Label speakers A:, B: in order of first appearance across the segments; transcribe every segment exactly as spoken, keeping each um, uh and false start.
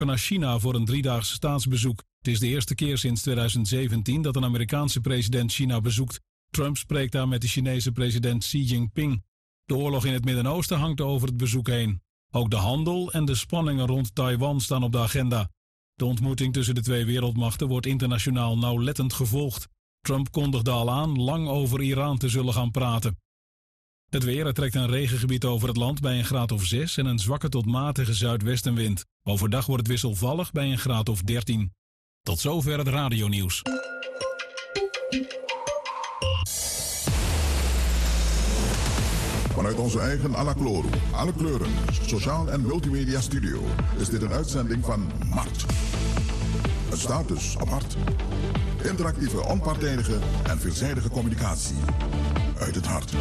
A: naar China voor een driedaagse staatsbezoek. Het is de eerste keer sinds tweeduizend zeventien dat een Amerikaanse president China bezoekt. Trump spreekt daar met de Chinese president Xi Jinping. De oorlog in het Midden-Oosten hangt over het bezoek heen. Ook de handel en de spanningen rond Taiwan staan op de agenda. De ontmoeting tussen de twee wereldmachten wordt internationaal nauwlettend gevolgd. Trump kondigde al aan lang over Iran te zullen gaan praten. Het weer, er trekt een regengebied over het land bij een graad of zes en een zwakke tot matige zuidwestenwind. Overdag wordt het wisselvallig bij een graad of dertien. Tot zover het radionieuws.
B: Vanuit onze eigen Alakloru, alle kleuren, sociaal en multimedia studio is dit een uitzending van Mart. Het staat dus apart. Interactieve, onpartijdige en veelzijdige communicatie uit het hart.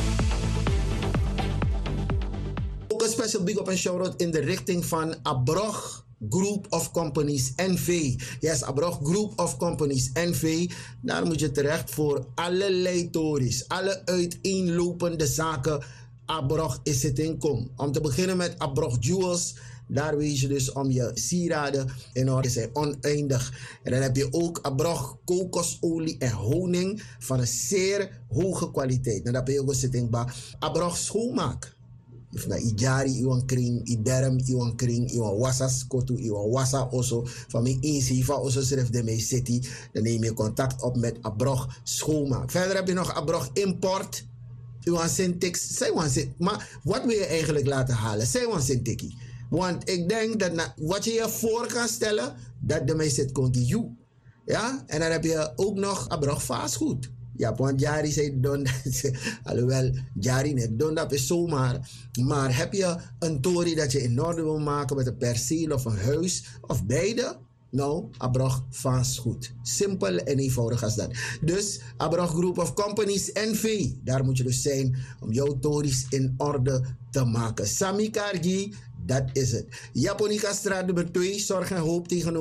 C: Ook een special big up en shout-out in de richting van Abrog Group of Companies N V. Yes, Abrog Group of Companies N V. Daar moet je terecht voor allerlei tories, alle uiteenlopende zaken. Abrog is het inkom. Om te beginnen met Abrog Jewels. Daar weet je dus om je sieraden in orde zijn oneindig. En dan heb je ook Abrog kokosolie en honing van een zeer hoge kwaliteit. En dat ben je ook zitting bij Abrog schoonmaak. If na ijari iwan kring, iderm iwan kring, iwan wasas kotu, iwan wasa oso. Van mijn inziva oso schrijf de mee city. Dan neem je contact op met Abrog schoonmaak. Verder heb je nog Abrog import. Iwan Syntex. Zij wan Syntex. Maar wat wil je eigenlijk laten halen? Zij wan Syntex. Want ik denk dat na, wat je je voor kan stellen, dat de mensen het komt you. Ja? En dan heb je ook nog Abrog vastgoed. Ja, want Jari zei don, alhoewel Jari net don, dat is zomaar. Maar heb je een tory dat je in orde wil maken met een perceel of een huis of beide? Nou, Abrog vastgoed. Simpel en eenvoudig als dat. Dus Abrog Group of Companies N V. Daar moet je dus zijn om jouw tories in orde te maken. Sami Kargi, dat is het. Japonica straat nummer twee. Zorg en hoop tegenover